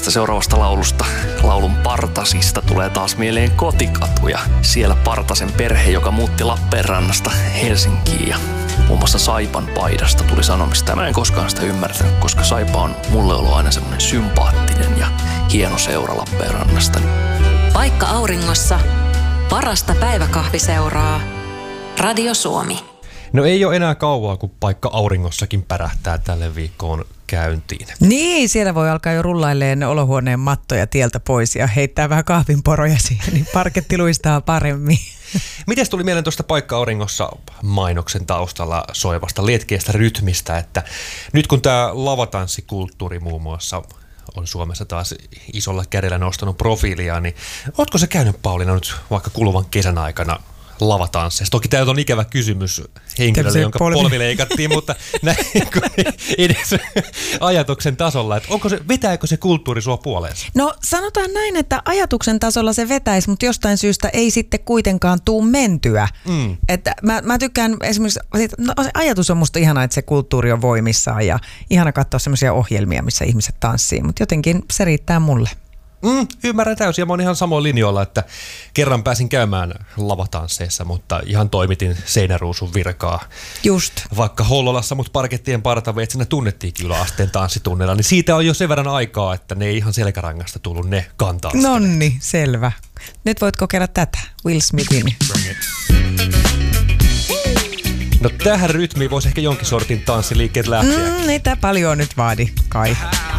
Tästä seuraavasta laulusta, laulun Partasista, tulee taas mieleen kotikatu ja siellä Partasen perhe, joka muutti Lappeenrannasta Helsinkiin ja muun muassa Saipan paidasta tuli sanomista. Mä en koskaan sitä ymmärtänyt, koska Saipa on mulle ollut aina semmoinen sympaattinen ja hieno seura Lappeenrannasta. Paikka auringossa, parasta päiväkahviseuraa, Radio Suomi. No ei ole enää kauaa, kun Paikka auringossakin pärähtää tälle viikkoon käyntiin. Niin, siellä voi alkaa jo rullailleen olohuoneen mattoja tieltä pois ja heittää vähän kahvinporoja siihen, niin parketti luistaa paremmin. Mites tuli mieleen tuosta Paikka auringossa mainoksen taustalla soivasta lietkeästä rytmistä, että nyt kun tämä lavatanssikulttuuri muun muassa on Suomessa taas isolla kädellä nostanut profiilia, niin ootko sä käynyt, Pauliina, nyt vaikka kuluvan kesän aikana lavatansseissa? Toki tämä on ikävä kysymys henkilölle, jonka polvi leikattiin, mutta näin edes ajatuksen tasolla, että vetääkö se kulttuuri sua puoleensa? No sanotaan näin, että ajatuksen tasolla se vetäisi, mutta jostain syystä ei sitten kuitenkaan tuu mentyä. Että mä tykkään esimerkiksi, se ajatus on musta ihana, että se kulttuuri on voimissaan ja ihana katsoa semmoisia ohjelmia, missä ihmiset tanssii, mutta jotenkin se riittää mulle. Ymmärrän täysin ja mä oon ihan samoin linjoilla, että kerran pääsin käymään lavatansseissa, mutta ihan toimitin seinäruusun virkaa. Just. Vaikka Hollolassa mut parkettien partaveitsenä tunnettiinkin yläasteen tanssitunnilla, niin siitä on jo sen verran aikaa, että ne ei ihan selkärangasta tullut ne kantaa. Nonni, selvä. Nyt voit kokeilla tätä, Will Smithin. No tähän rytmiin voisi ehkä jonkin sortin tanssiliikkeet lähteä. Ei tää paljon nyt vaadi, kai.